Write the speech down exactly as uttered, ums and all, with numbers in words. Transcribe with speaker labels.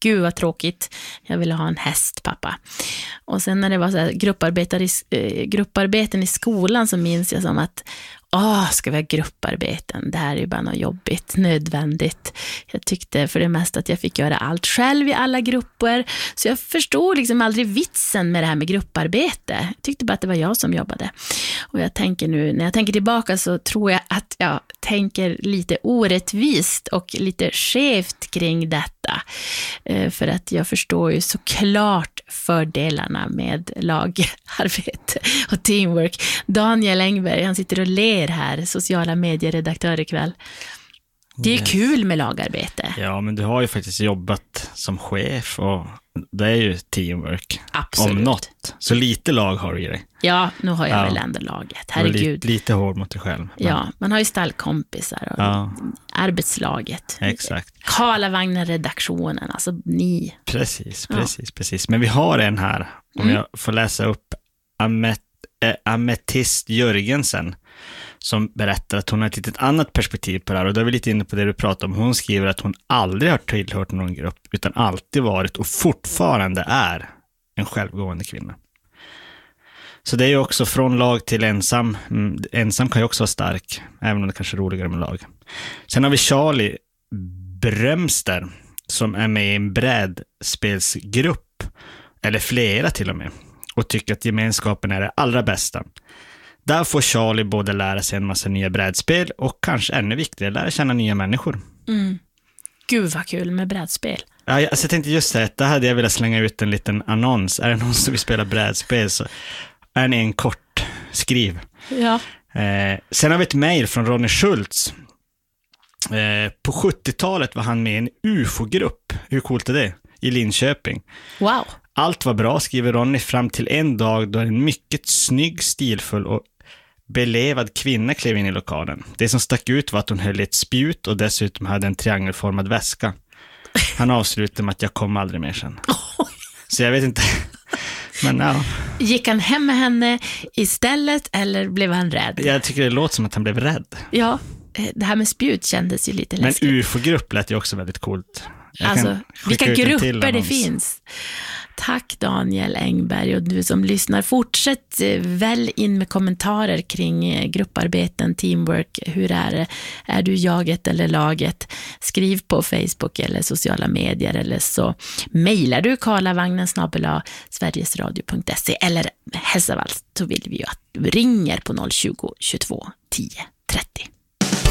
Speaker 1: gud vad tråkigt. Jag ville ha en häst, pappa. Och sen när det var så här grupparbeten i, eh, grupparbeten i skolan så minns jag som att åh, ska vi ha grupparbeten? Det här är ju bara något jobbigt, nödvändigt. Jag tyckte för det mesta att jag fick göra allt själv i alla grupper. Så jag förstod liksom aldrig vitsen med det här med grupparbete. Jag tyckte bara att det var jag som jobbade. Och jag tänker nu, när jag tänker tillbaka så tror jag att jag tänker lite orättvist och lite skevt kring detta. För att jag förstår ju såklart fördelarna med lagarbete och teamwork. Daniel Engberg, han sitter och ler här, sociala medieredaktör ikväll. Det är yes. kul med lagarbete.
Speaker 2: Ja, men du har ju faktiskt jobbat som chef och det är ju teamwork.
Speaker 1: Absolut.
Speaker 2: Om något. Så lite lag har du i dig.
Speaker 1: Ja, nu har jag
Speaker 2: ja.
Speaker 1: väl ändå laget. Herregud.
Speaker 2: Lite, lite hård mot dig själv. Men...
Speaker 1: Ja, man har ju stallkompisar och ja. arbetslaget.
Speaker 2: Exakt.
Speaker 1: Karlavagnen-redaktionen, alltså ni.
Speaker 2: Precis, precis, ja. precis. Men vi har en här, om mm. jag får läsa upp Amet, äh, Ametist Jörgensen, som berättar att hon har ett litet annat perspektiv på det här. Och då är vi lite inne på det du pratar om. Hon skriver att hon aldrig har tillhört någon grupp utan alltid varit och fortfarande är en självgående kvinna. Så det är ju också från lag till ensam. Ensam kan ju också vara stark, även om det kanske är roligare med lag. Sen har vi Charlie Brömster som är med i en brädspelsgrupp, eller flera till och med, och tycker att gemenskapen är det allra bästa. Där får Charlie både lära sig en massa nya brädspel och kanske ännu viktigare, lära känna nya människor.
Speaker 1: Mm. Gud vad kul med brädspel.
Speaker 2: Ja, alltså jag tänkte just det, det hade jag velat slänga ut en liten annons. Är det någon som vill spela brädspel så är ni en kort skriv.
Speaker 1: Ja.
Speaker 2: Eh, sen har vi ett mejl från Ronny Schultz. Eh, på sjuttiotalet var han med i en U F O-grupp. Hur coolt är det? I Linköping.
Speaker 1: Wow.
Speaker 2: Allt var bra, skriver Ronny, fram till en dag då en mycket snygg, stilfull och belevad kvinna klev in i lokalen. Det som stack ut var att hon höll ett spjut och dessutom hade en triangelformad väska. Han avslutade med att jag kom aldrig mer sen. Så jag vet inte. Men ja.
Speaker 1: Gick han hem med henne istället eller blev han rädd?
Speaker 2: Jag tycker det låter som att han blev rädd.
Speaker 1: Ja, det här med spjut kändes ju lite läskigt.
Speaker 2: Men U F O-grupp lät ju också väldigt coolt. Jag
Speaker 1: alltså, vilka grupper det finns. Tack Daniel Engberg, och du som lyssnar, fortsätt väl in med kommentarer kring grupparbeten, teamwork. Hur är det? Är du jaget eller laget? Skriv på Facebook eller sociala medier, eller så mejlar du karlavagnen snabel-a sverigesradio punkt se, eller helst av allt så vill vi ju att du ringer på noll tjugo, tjugotvå, tio, trettio.